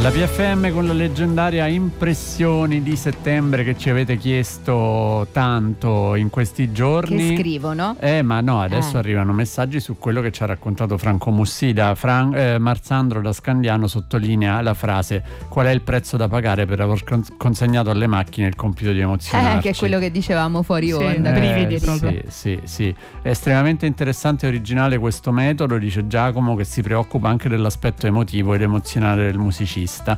La PFM con la leggendaria Impressioni di settembre che ci avete chiesto tanto in questi giorni. Che scrivono? Ma no, adesso arrivano messaggi su quello che ci ha raccontato Franco Mussida. Marzandro da Scandiano sottolinea la frase: qual è il prezzo da pagare per aver consegnato alle macchine il compito di emozionarci? Che è quello che dicevamo fuori onda. Brividi proprio. Sì. È estremamente interessante e originale questo metodo, dice Giacomo, che si preoccupa anche dell'aspetto emotivo ed emozionale del musicista.